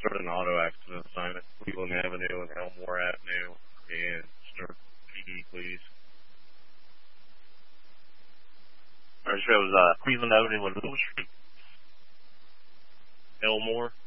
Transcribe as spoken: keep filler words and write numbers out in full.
start an auto accident sign at Cleveland Avenue and Elmore Avenue, and start P D, please. Our shows uh, Cleveland Avenue and Little Street. Elmore.